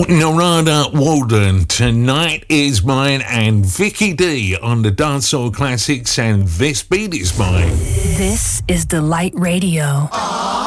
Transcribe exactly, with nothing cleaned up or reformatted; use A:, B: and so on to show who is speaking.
A: Narada Walden, Tonight Is Mine, and Vicky D on the Dancehall Classics, and This Beat Is Mine.
B: This is Delight Radio.